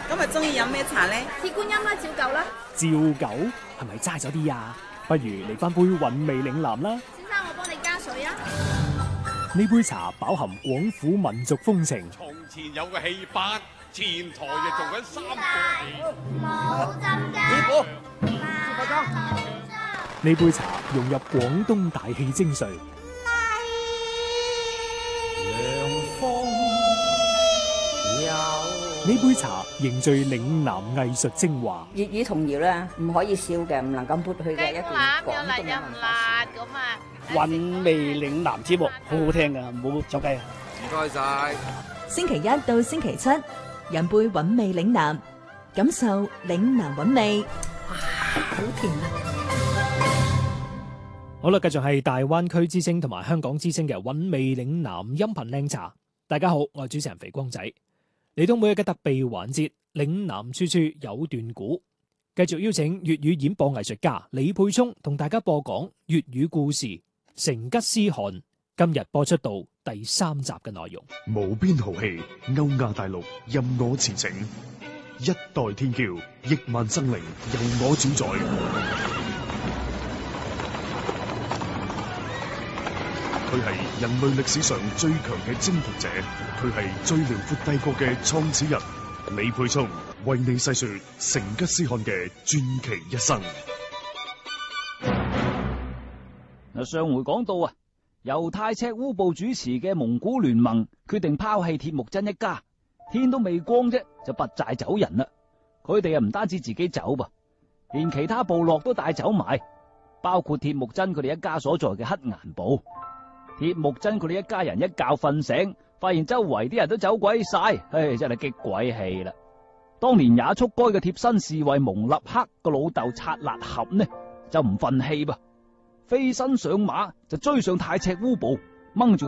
今日中意飲咩茶咧？ 鐵觀音啦，照舊啦。 照舊係咪齋咗啲啊？不如嚟翻杯韻味嶺南啦。 先生，我幫你加水啊。 呢杯茶飽含廣府民族風情。 從前有個戲班，前台就做緊3個冇浸師呢杯茶融入廣東大戲精髓。呢杯茶凝聚嶺南藝術精華。 粵語童謠咧，唔可以少嘅，唔能夠抹去嘅一段廣東嘅文化。 韻味嶺南節目好好聽噶，唔好走雞啊！ 唔該晒。 星期一到星期七，飲杯韻味嶺南，感受嶺南韻味。哇，好甜啊！ 好啦，繼續係大灣區之聲同埋香港之聲嘅韻味嶺南音頻靚茶。大家好，我係主持人肥光仔。嚟到每日嘅特備環節，嶺南處處有段古，繼續邀請粵語演播藝術家李沛聰同大家播講粵語故事《成吉思汗》。今日播出到第3集嘅內容。 無邊豪氣，歐亞大陸任我馳騁，一代天驕，億萬生靈由我主宰。佢係人類歷史上最強嘅征服者，佢係最遼闊帝國嘅創始人。李沛聰為你細說成吉思汗嘅傳奇一生。 嗱，上回講到啊，由太赤烏部主持嘅蒙古聯盟決定拋棄鐵木真一家，天都未光啫，就拔寨走人啦。佢哋啊唔單止自己走噃，連其他部落都帶走埋，包括鐵木真佢哋一家所在嘅黑岩部。鐵木真佢哋一家人一覺瞓醒，發現周圍啲人都走鬼晒，真係激鬼氣啦！當年也速該嘅貼身侍衛蒙立克個老豆察剌合呢，就唔忿氣噃，飛身上馬就追上太赤烏部，掹住